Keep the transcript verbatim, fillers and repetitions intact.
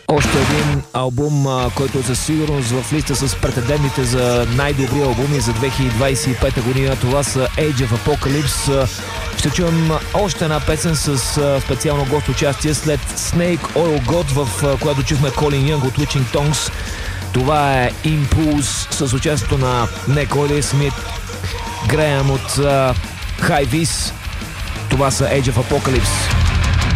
Още един албум, който със сигурност в листа с претендентите за най-добри албуми за две хиляди двадесет и пета година. Това са Age of Apocalypse. Ще чуем още една песен с специално гост участие след Snake Oil God, в която чухме Колин Янг от Witching Tongues. Това е Impulse с участието на Nek Oily, Смит Греъм от uh, High Vis. Това са Age of Apocalypse.